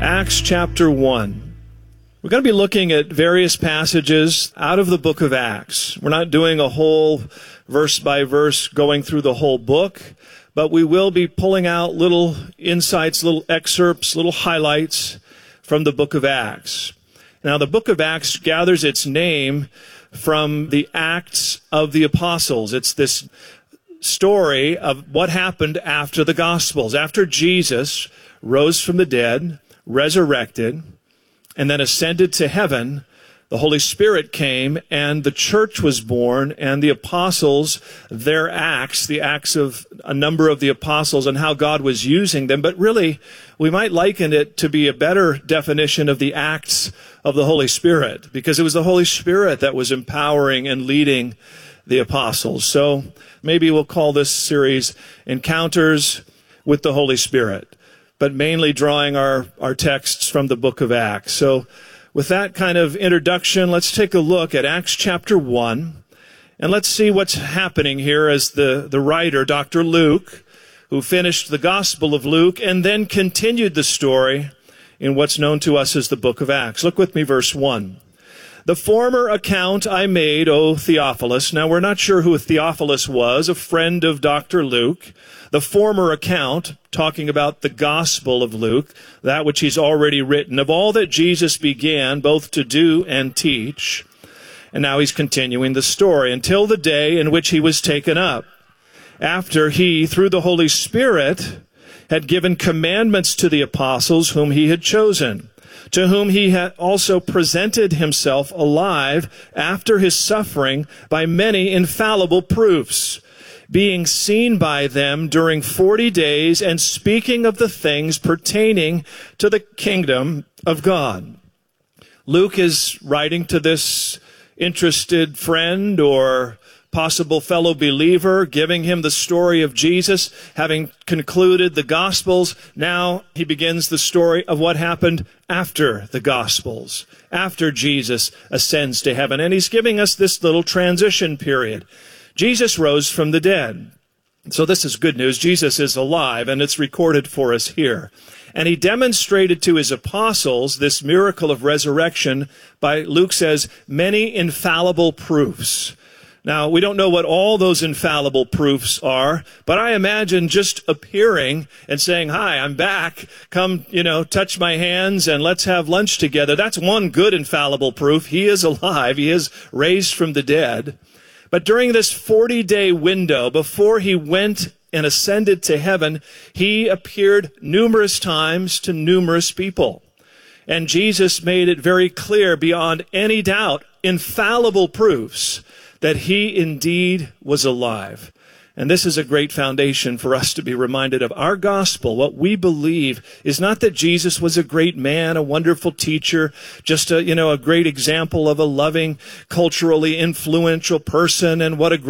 Acts chapter 1. We're going to be looking at various passages out of the book of Acts. We're not doing a whole verse by verse going through the whole book, but we will be pulling out little insights, little excerpts, little highlights from the book of Acts. Now, the book of Acts gathers its name from the Acts of the Apostles. It's this story of what happened after the Gospels, after Jesus rose from the dead, resurrected, and then ascended to heaven. The Holy Spirit came, and the church was born, and the apostles, their acts, the acts of a number of the apostles and how God was using them. But really, we might liken it to be a better definition of the acts of the Holy Spirit, because it was the Holy Spirit that was empowering and leading the apostles. So maybe we'll call this series Encounters with the Holy Spirit, but mainly drawing our texts from the book of Acts. So with that kind of introduction, let's take a look at Acts chapter 1, and let's see what's happening here as the writer, Dr. Luke, who finished the Gospel of Luke and then continued the story in what's known to us as the book of Acts. Look with me, verse 1. The former account I made, O Theophilus. Now, we're not sure who Theophilus was, a friend of Dr. Luke. The former account, talking about the Gospel of Luke, that which he's already written, of all that Jesus began both to do and teach. And now he's continuing the story until the day in which he was taken up, after he, through the Holy Spirit, had given commandments to the apostles whom he had chosen, to whom he had also presented himself alive after his suffering by many infallible proofs, being seen by them during 40 days and speaking of the things pertaining to the kingdom of God. Luke is writing to this interested friend or possible fellow believer, giving him the story of Jesus. Having concluded the Gospels, now he begins the story of what happened after the Gospels, after Jesus ascends to heaven. And he's giving us this little transition period. Jesus rose from the dead. So this is good news. Jesus is alive, and it's recorded for us here. And he demonstrated to his apostles this miracle of resurrection by, Luke says, many infallible proofs. Now, we don't know what all those infallible proofs are, but I imagine just appearing and saying, hi, I'm back. Come, touch my hands and let's have lunch together. That's one good infallible proof. He is alive. He is raised from the dead. But during this 40-day window, before he went and ascended to heaven, he appeared numerous times to numerous people. And Jesus made it very clear, beyond any doubt, infallible proofs that he indeed was alive. And this is a great foundation for us to be reminded of. Our gospel, what we believe, is not that Jesus was a great man, a wonderful teacher, just a great example of a loving, culturally influential person, and what a